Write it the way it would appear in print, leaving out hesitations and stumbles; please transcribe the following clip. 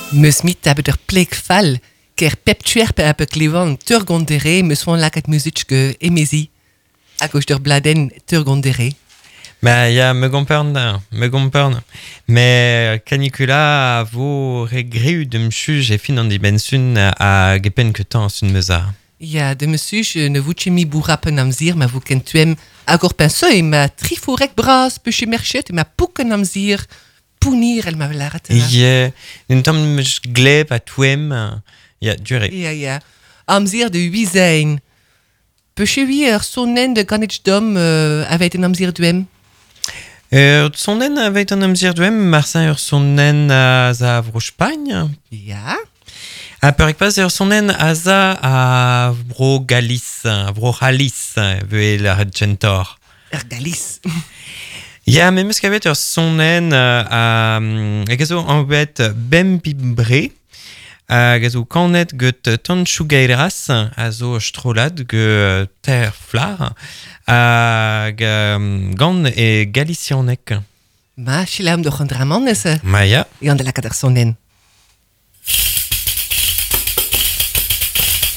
Meus mit hebben der plek fall, ker pep tuerpe hebben klevan turgondere, meus van laket muzichke emezi. Agos der bladen turgondere. Mais ja, me gomporn. Mais canicula vo regreu de mchuj e fin an di bensun a gepen que tan sun meza. Ja, de mesuj ne vuche mi bourrapen amzir, ma vu ken tuem agor penseu, ma triforek bras, peche merchet, ma pouken amzir, punir el ma velarat. Ie, un tam mech gleb a tuem, ja, dure. Ja. Amzir de huizein. Peche wir sonen de ganech dom avet en amzir duem. Sonnen avet an amzir duem, marsin sonnen a za vro Spagne. Ja. A perek pas sonnen a za a vro Galis, vro Halis, ve la Gentor. Galis. Ja, mais meus kavet sonnen a gazo an bet bem pibre, gazo kanet get tan chougairas a zo strolad ge ter flar, gant e galicianek. Ma chilam de chondramannese. Ma ja. Ian de la kader sonen.